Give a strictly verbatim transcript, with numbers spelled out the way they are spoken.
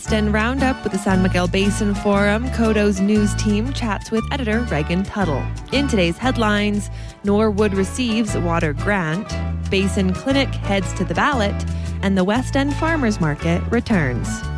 And Roundup with the San Miguel Basin Forum, Kodo's news team chats with editor Regan Tuttle. In today's headlines, Norwood receives water grant, Basin Clinic heads to the ballot, and the West End Farmers Market returns.